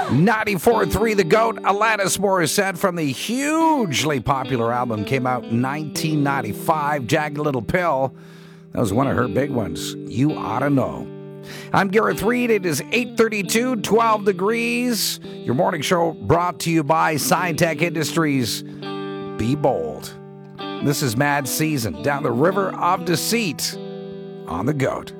94.3 The GOAT, Alanis Morissette from the hugely popular album came out in 1995, Jagged Little Pill. That was one of her big ones. You ought to know. I'm Gareth Reed. It is 8:32, 12 degrees. Your morning show brought to you by Sci-Tech Industries. Be bold. This is Mad Season, down the river of deceit on the GOAT.